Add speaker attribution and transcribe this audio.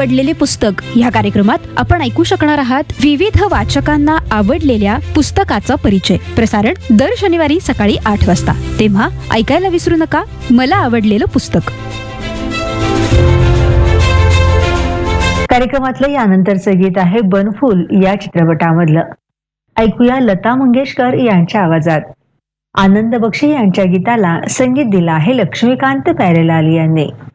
Speaker 1: आवडलेले पुस्तक या कार्यक्रमात आपण ऐकू शकणार आहात विविध वाचकांना आवडलेल्या पुस्तकाचा परिचय. प्रसारण दर शनिवारी सकाळी 8 वाजता. तेव्हा ऐकायला विसरू नका मला आवडलेलं पुस्तक.
Speaker 2: कार्यक्रमातलं यानंतरचं गीत आहे बनफूल या चित्रपटामधलं. ऐकूया लता मंगेशकर यांच्या आवाजात. आनंद बक्षी यांच्या गीताला संगीत दिलं आहे लक्ष्मीकांत प्यारेलाल यांनी.